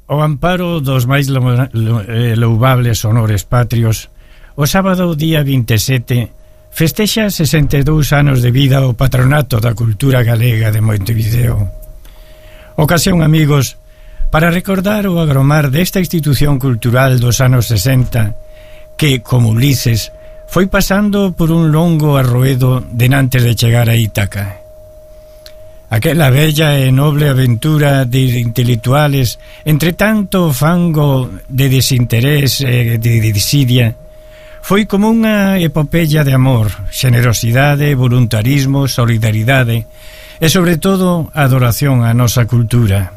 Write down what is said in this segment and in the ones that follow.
Ao amparo dos máis louvables honores patrios, o sábado día 27 festexa 62 anos de vida o Patronato da Cultura Galega de Montevideo. Ocasión, amigos, para recordar o agromar desta institución cultural dos anos 60 que, como Ulises, foi pasando por un longo arroedo denantes de chegar a Ítaca. Aquela bella e noble aventura de intelectuales, entre tanto fango de desinterés e de desidia, foi como unha epopeya de amor, xenerosidade, voluntarismo, solidaridade e, sobre todo, adoración á nosa cultura.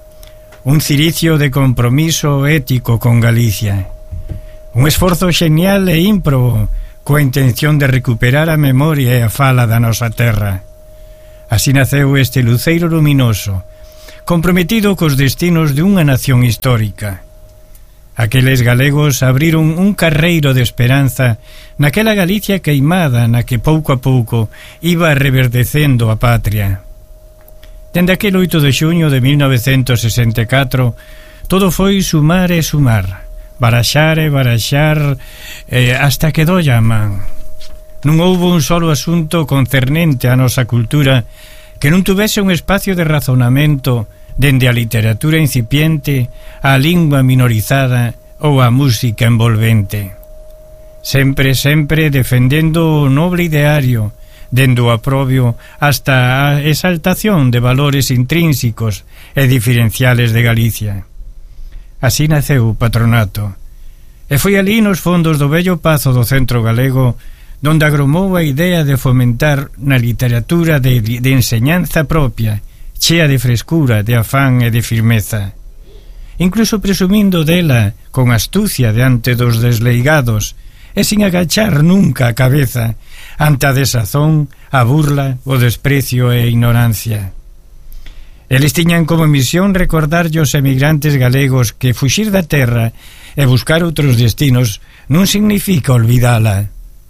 Un ciricio de compromiso ético con Galicia. Un esforzo xenial e ímprobo coa intención de recuperar a memoria e a fala da nosa terra. Así naceu este luceiro luminoso, comprometido cos destinos de unha nación histórica. Aqueles galegos abriron un carreiro de esperanza naquela Galicia queimada na que pouco a pouco iba reverdecendo a patria. Dende aquel 8 de xuño de 1964, todo foi sumar e sumar, baraxar e baraxar, hasta que dolla a man. Non houbo un solo asunto concernente á nosa cultura que non tuvese un espacio de razonamento dende a literatura incipiente á lingua minorizada ou á música envolvente. Sempre defendendo o noble ideario, dende o aprobio hasta a exaltación de valores intrínsecos e diferenciales de Galicia. Así naceu o Patronato, e foi ali nos fondos do vello pazo do Centro Galego donde agromou a idea de fomentar na literatura de enseñanza propia, chea de frescura, de afán e de firmeza, incluso presumindo dela con astucia diante dos desleigados e sin agachar nunca a cabeza ante a desazón, a burla, o desprecio e a ignorancia. Eles tiñan como misión recordarlle aos emigrantes galegos que fuxir da terra e buscar outros destinos non significa olvidala.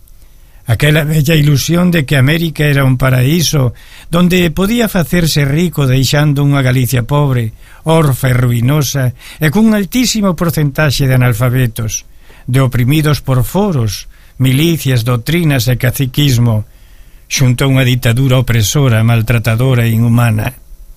Aquela bella ilusión de que América era un paraíso donde podía facerse rico deixando unha Galicia pobre, orfa e ruinosa e cun altísimo porcentaxe de analfabetos, de oprimidos por foros, milicias, doctrinas e caciquismo, xunto a unha ditadura opresora, maltratadora e inhumana.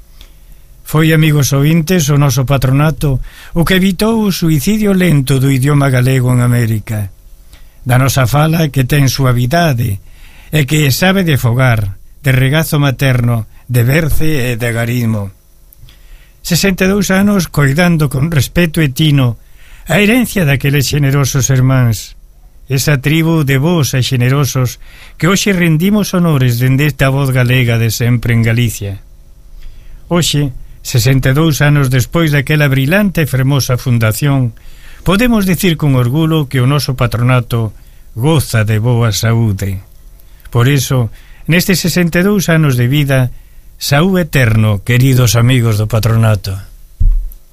Foi, amigos ointes, o noso Patronato o que evitou o suicidio lento do idioma galego en América, da nosa fala que ten suavidade e que sabe de fogar, de regazo materno, de berce e de agarismo. 62 anos coidando con respeto e tino a herencia daqueles xenerosos irmáns, esa tribu de bos e xenerosos que hoxe rendimos honores dende esta voz galega de sempre en Galicia. Hoxe, 62 anos despois daquela brilante e fermosa fundación, podemos dicir con orgullo que o noso Patronato goza de boa saúde. Por iso, nestes 62 anos de vida, saúde eterno, queridos amigos do Patronato.